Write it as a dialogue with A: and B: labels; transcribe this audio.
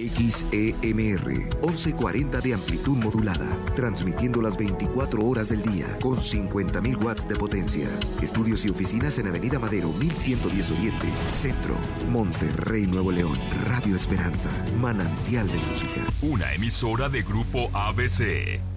A: XEMR 1140 de amplitud modulada, transmitiendo las 24 horas del día con 50.000 watts de potencia. Estudios y oficinas en Avenida Madero 1110 Oriente, Centro, Monterrey, Nuevo León. Radio Esperanza, manantial de música.
B: Una emisora de Grupo ABC.